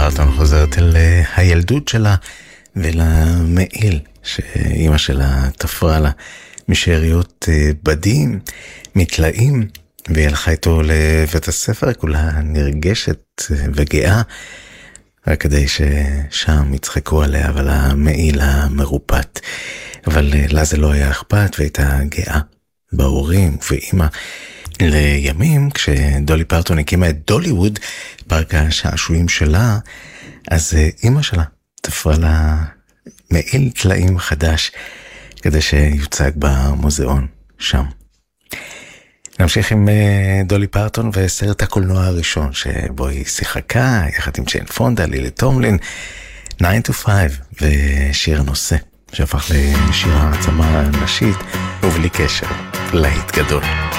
פרטון חוזרת אל הילדות שלה ולמעיל שאימא שלה תפרה לה משאריות בדים, מתלאים, והיא הלכה איתו לבית הספר, כולה נרגשת וגאה, רק כדי ששם יצחקו עליה, אבל המעיל המרופט. אבל לה זה לא היה אכפת, והייתה גאה בהורים ואימא. לימים, כשדולי פרטון הקימה את דוליווד, פארק השעשועים שלה, אז אימא שלה תפרה לה מעיל תלאים חדש, כדי שיוצג במוזיאון שם. נמשיך עם דולי פרטון וסרט הקולנוע הראשון, שבו היא שיחקה, יחד עם ג'יין פונדה, לילי טומלין, 9 to 5, ושיר נושא, שהפך לשיר העצמה נשית, ובלי קשר, להיט גדול.